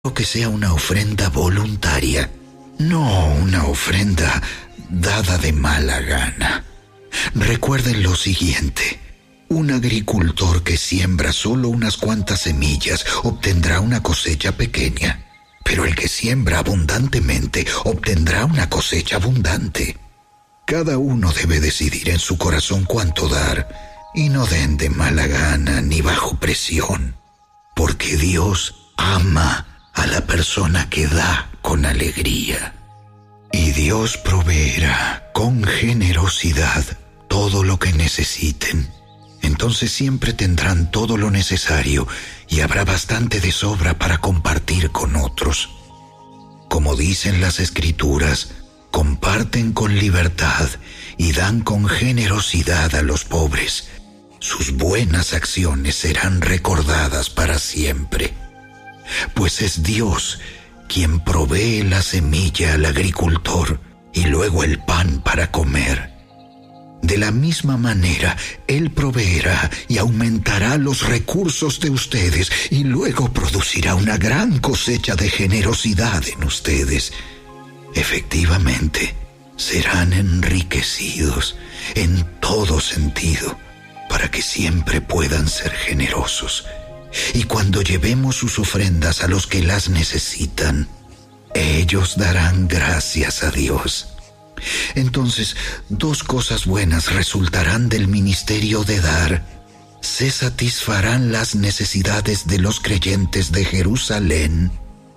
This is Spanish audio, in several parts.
que sea una ofrenda voluntaria, no una ofrenda dada de mala gana. Recuerden lo siguiente: un agricultor que siembra solo unas cuantas semillas obtendrá una cosecha pequeña, pero el que siembra abundantemente obtendrá una cosecha abundante. Cada uno debe decidir en su corazón cuánto dar, y no den de mala gana ni bajo presión, porque Dios ama a la persona que da con alegría. Y Dios proveerá con generosidad todo lo que necesiten. Entonces siempre tendrán todo lo necesario y habrá bastante de sobra para compartir con otros. Como dicen las Escrituras, comparten con libertad y dan con generosidad a los pobres. Sus buenas acciones serán recordadas para siempre. Pues es Dios quien provee la semilla al agricultor y luego el pan para comer. De la misma manera, Él proveerá y aumentará los recursos de ustedes y luego producirá una gran cosecha de generosidad en ustedes. Efectivamente, serán enriquecidos en todo sentido para que siempre puedan ser generosos. Y cuando llevemos sus ofrendas a los que las necesitan, ellos darán gracias a Dios. Entonces, dos cosas buenas resultarán del ministerio de dar. Se satisfarán las necesidades de los creyentes de Jerusalén,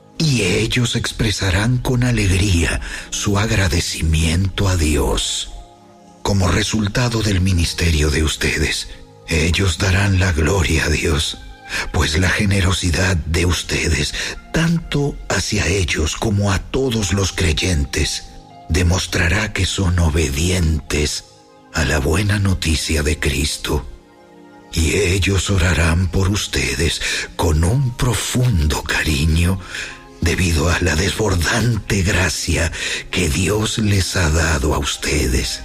y ellos expresarán con alegría su agradecimiento a Dios. Como resultado del ministerio de ustedes, ellos darán la gloria a Dios, pues la generosidad de ustedes, tanto hacia ellos como a todos los creyentes, demostrará que son obedientes a la buena noticia de Cristo. Y ellos orarán por ustedes con un profundo cariño debido a la desbordante gracia que Dios les ha dado a ustedes.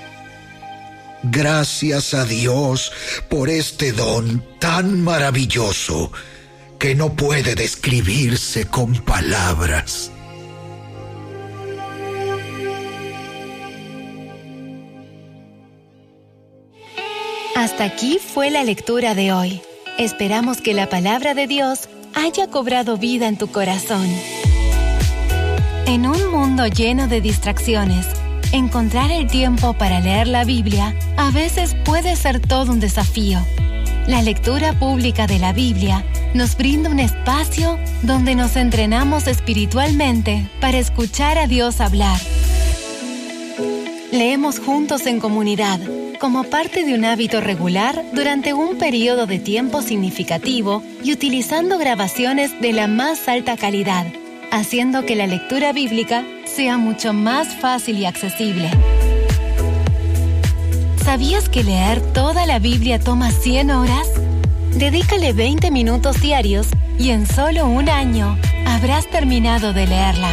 Gracias a Dios por este don tan maravilloso que no puede describirse con palabras. Hasta aquí fue la lectura de hoy. Esperamos que la palabra de Dios haya cobrado vida en tu corazón. En un mundo lleno de distracciones, encontrar el tiempo para leer la Biblia a veces puede ser todo un desafío. La lectura pública de la Biblia nos brinda un espacio donde nos entrenamos espiritualmente para escuchar a Dios hablar. Leemos juntos en comunidad, como parte de un hábito regular durante un periodo de tiempo significativo y utilizando grabaciones de la más alta calidad, haciendo que la lectura bíblica sea mucho más fácil y accesible. ¿Sabías que leer toda la Biblia toma 100 horas? Dedícale 20 minutos diarios y en solo un año habrás terminado de leerla.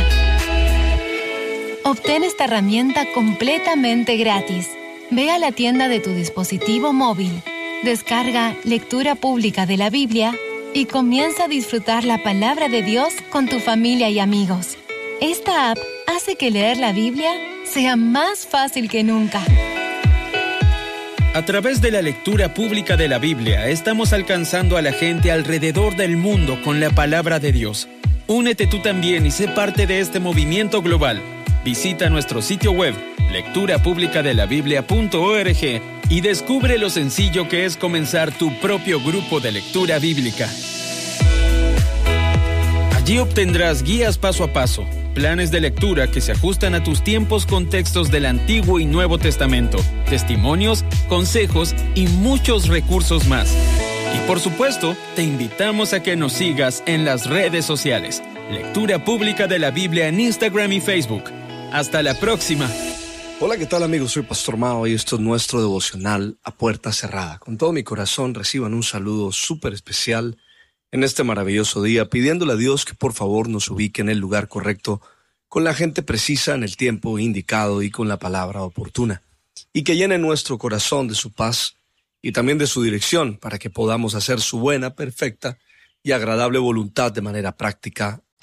Obtén esta herramienta completamente gratis. Ve a la tienda de tu dispositivo móvil, descarga Lectura Pública de la Biblia y comienza a disfrutar la palabra de Dios con tu familia y amigos. Esta app hace que leer la Biblia sea más fácil que nunca. A través de la lectura pública de la Biblia, estamos alcanzando a la gente alrededor del mundo con la palabra de Dios. Únete tú también y sé parte de este movimiento global. Visita nuestro sitio web, lecturapublicadelabiblia.org, y descubre lo sencillo que es comenzar tu propio grupo de lectura bíblica. Allí obtendrás guías paso a paso, planes de lectura que se ajustan a tus tiempos con textos del Antiguo y Nuevo Testamento, testimonios, consejos y muchos recursos más. Y por supuesto, te invitamos a que nos sigas en las redes sociales. Lectura Pública de la Biblia en Instagram y Facebook. Hasta la próxima. Hola, ¿qué tal amigos? Soy Pastor Mao y esto es nuestro devocional A Puerta Cerrada. Con todo mi corazón reciban un saludo súper especial en este maravilloso día, pidiéndole a Dios que por favor nos ubique en el lugar correcto, con la gente precisa en el tiempo indicado y con la palabra oportuna, y que llene nuestro corazón de su paz y también de su dirección para que podamos hacer su buena, perfecta y agradable voluntad de manera práctica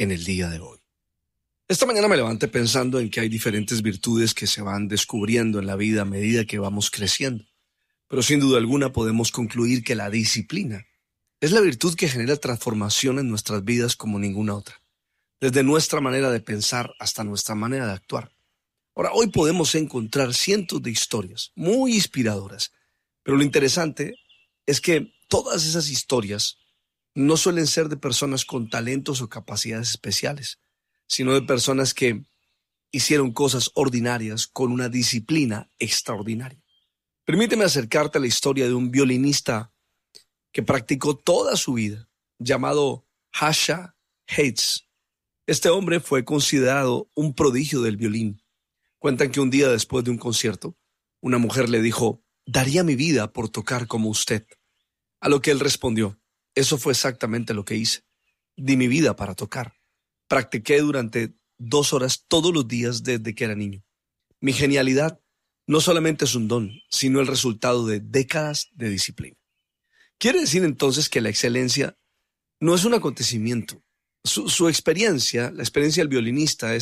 en el día de hoy. Esta mañana me levanté pensando en que hay diferentes virtudes que se van descubriendo en la vida a medida que vamos creciendo. Pero sin duda alguna podemos concluir que la disciplina es la virtud que genera transformación en nuestras vidas como ninguna otra, desde nuestra manera de pensar hasta nuestra manera de actuar. Ahora, hoy podemos encontrar cientos de historias muy inspiradoras, pero lo interesante es que todas esas historias no suelen ser de personas con talentos o capacidades especiales, sino de personas que hicieron cosas ordinarias con una disciplina extraordinaria. Permíteme acercarte a la historia de un violinista que practicó toda su vida, llamado Jascha Haas. Este hombre fue considerado un prodigio del violín. Cuentan que un día después de un concierto, una mujer le dijo: «Daría mi vida por tocar como usted». A lo que él respondió: «Eso fue exactamente lo que hice. Di mi vida para tocar. Practiqué durante 2 horas todos los días desde que era niño. Mi genialidad no solamente es un don, sino el resultado de décadas de disciplina». Quiere decir entonces que la excelencia no es un acontecimiento. Su experiencia, la experiencia del violinista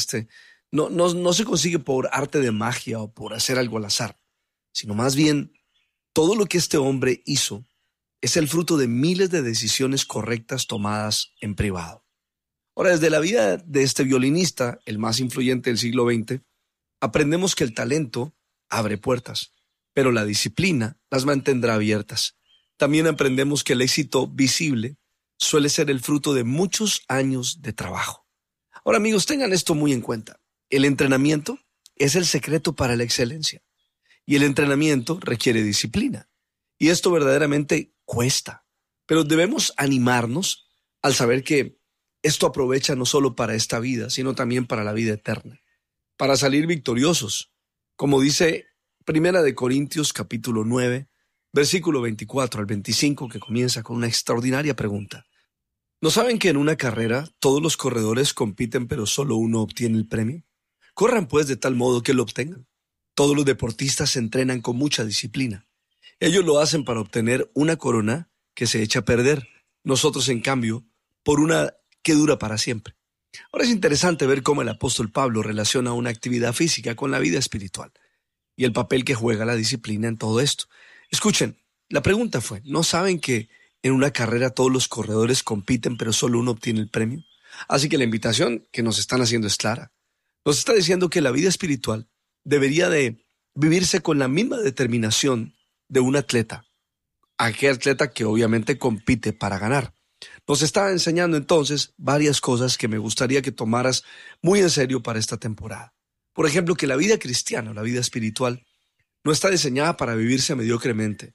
no se consigue por arte de magia o por hacer algo al azar, sino más bien todo lo que este hombre hizo es el fruto de miles de decisiones correctas tomadas en privado. Ahora, desde la vida de este violinista, el más influyente del siglo XX, aprendemos que el talento abre puertas, pero la disciplina las mantendrá abiertas. También aprendemos que el éxito visible suele ser el fruto de muchos años de trabajo. Ahora, amigos, tengan esto muy en cuenta. El entrenamiento es el secreto para la excelencia, y el entrenamiento requiere disciplina. Y esto verdaderamente cuesta, pero debemos animarnos al saber que esto aprovecha no solo para esta vida, sino también para la vida eterna, para salir victoriosos, como dice 1 Corintios capítulo 9, versículo 24 al 25, que comienza con una extraordinaria pregunta. ¿No saben que en una carrera todos los corredores compiten pero solo uno obtiene el premio? Corran pues de tal modo que lo obtengan. Todos los deportistas se entrenan con mucha disciplina. Ellos lo hacen para obtener una corona que se echa a perder. Nosotros, en cambio, por una que dura para siempre. Ahora es interesante ver cómo el apóstol Pablo relaciona una actividad física con la vida espiritual y el papel que juega la disciplina en todo esto. Escuchen, la pregunta fue, ¿no saben que en una carrera todos los corredores compiten pero solo uno obtiene el premio? Así que la invitación que nos están haciendo es clara. Nos está diciendo que la vida espiritual debería de vivirse con la misma determinación de un atleta, aquel atleta que obviamente compite para ganar. Nos está enseñando entonces varias cosas que me gustaría que tomaras muy en serio para esta temporada. Por ejemplo, que la vida cristiana, la vida espiritual, no está diseñada para vivirse mediocremente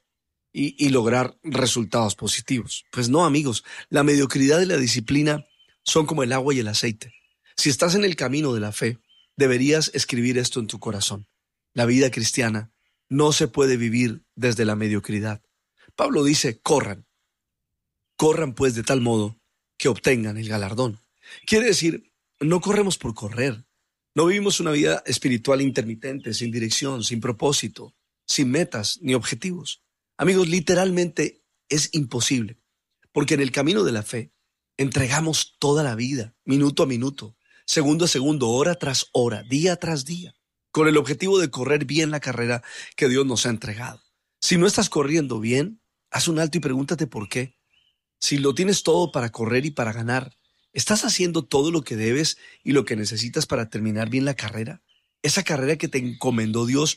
y lograr resultados positivos. Pues no, amigos, la mediocridad y la disciplina son como el agua y el aceite. Si estás en el camino de la fe, deberías escribir esto en tu corazón. La vida cristiana no se puede vivir desde la mediocridad. Pablo dice, corran pues de tal modo que obtengan el galardón. Quiere decir, no corremos por correr. No vivimos una vida espiritual intermitente, sin dirección, sin propósito, sin metas ni objetivos. Amigos, literalmente es imposible, porque en el camino de la fe entregamos toda la vida, minuto a minuto, segundo a segundo, hora tras hora, día tras día, con el objetivo de correr bien la carrera que Dios nos ha entregado. Si no estás corriendo bien, haz un alto y pregúntate por qué. Si lo tienes todo para correr y para ganar, ¿estás haciendo todo lo que debes y lo que necesitas para terminar bien la carrera? Esa carrera que te encomendó Dios,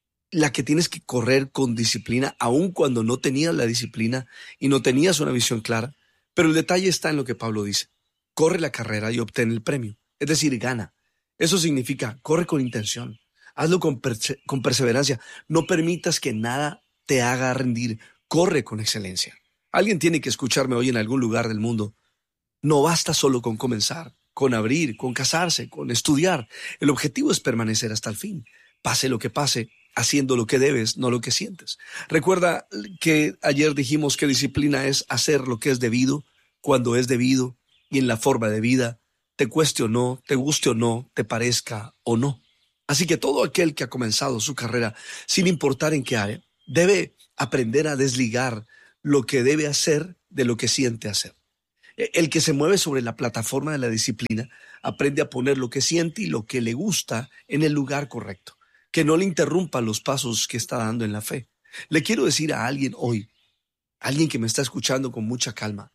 la que tienes que correr con disciplina, aun cuando no tenías la disciplina y no tenías una visión clara. Pero el detalle está en lo que Pablo dice. Corre la carrera y obtén el premio. Es decir, gana. Eso significa, corre con intención. Hazlo con perseverancia. No permitas que nada te haga rendir. Corre con excelencia. Alguien tiene que escucharme hoy en algún lugar del mundo. No basta solo con comenzar, con abrir, con casarse, con estudiar. El objetivo es permanecer hasta el fin. Pase lo que pase, haciendo lo que debes, no lo que sientes. Recuerda que ayer dijimos que disciplina es hacer lo que es debido, cuando es debido y en la forma de vida, te cueste o no, te guste o no, te parezca o no. Así que todo aquel que ha comenzado su carrera, sin importar en qué área, debe aprender a desligar lo que debe hacer de lo que siente hacer. El que se mueve sobre la plataforma de la disciplina aprende a poner lo que siente y lo que le gusta en el lugar correcto, que no le interrumpa los pasos que está dando en la fe. Le quiero decir a alguien hoy, alguien que me está escuchando con mucha calma,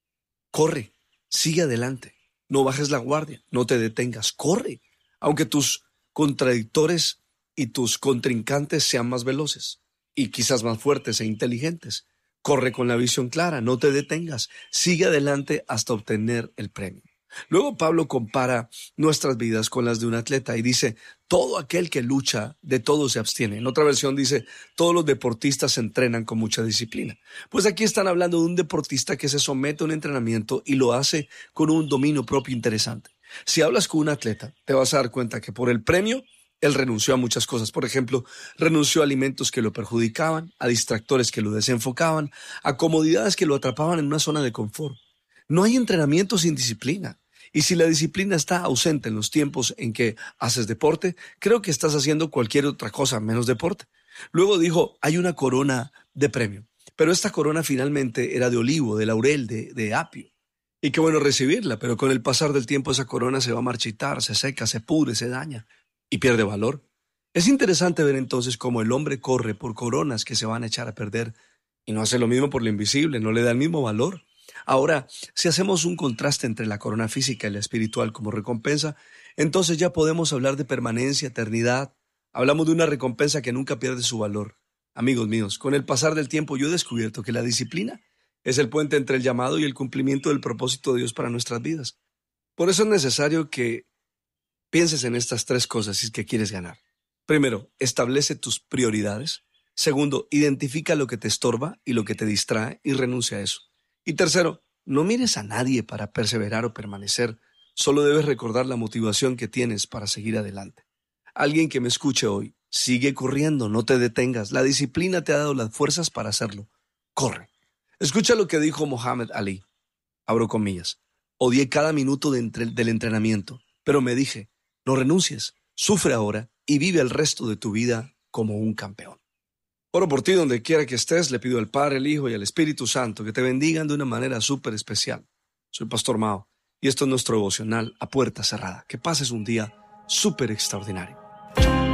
corre, sigue adelante, no bajes la guardia, no te detengas, corre, aunque tus contradictores y tus contrincantes sean más veloces y quizás más fuertes e inteligentes. Corre con la visión clara, no te detengas, sigue adelante hasta obtener el premio. Luego Pablo compara nuestras vidas con las de un atleta y dice, todo aquel que lucha, de todo se abstiene. En otra versión dice, todos los deportistas se entrenan con mucha disciplina. Pues aquí están hablando de un deportista que se somete a un entrenamiento y lo hace con un dominio propio interesante. Si hablas con un atleta, te vas a dar cuenta que por el premio, él renunció a muchas cosas. Por ejemplo, renunció a alimentos que lo perjudicaban, a distractores que lo desenfocaban, a comodidades que lo atrapaban en una zona de confort. No hay entrenamiento sin disciplina. Y si la disciplina está ausente en los tiempos en que haces deporte, creo que estás haciendo cualquier otra cosa menos deporte. Luego dijo, hay una corona de premio. Pero esta corona finalmente era de olivo, de laurel, de apio. Y qué bueno recibirla, pero con el pasar del tiempo esa corona se va a marchitar, se seca, se pudre, se daña y pierde valor. Es interesante ver entonces cómo el hombre corre por coronas que se van a echar a perder y no hace lo mismo por lo invisible, no le da el mismo valor. Ahora, si hacemos un contraste entre la corona física y la espiritual como recompensa, entonces ya podemos hablar de permanencia, eternidad. Hablamos de una recompensa que nunca pierde su valor. Amigos míos, con el pasar del tiempo yo he descubierto que la disciplina es el puente entre el llamado y el cumplimiento del propósito de Dios para nuestras vidas. Por eso es necesario que pienses en estas tres cosas si es que quieres ganar. Primero, establece tus prioridades. Segundo, identifica lo que te estorba y lo que te distrae y renuncia a eso. Y tercero, no mires a nadie para perseverar o permanecer. Solo debes recordar la motivación que tienes para seguir adelante. Alguien que me escuche hoy, sigue corriendo, no te detengas. La disciplina te ha dado las fuerzas para hacerlo. Corre. Escucha lo que dijo Muhammad Ali. Abro comillas. Odié cada minuto del entrenamiento, pero me dije, no renuncies, sufre ahora y vive el resto de tu vida como un campeón. Oro por ti donde quiera que estés, le pido al Padre, al Hijo y al Espíritu Santo que te bendigan de una manera súper especial. Soy Pastor Mao y esto es nuestro devocional a puerta cerrada. Que pases un día súper extraordinario.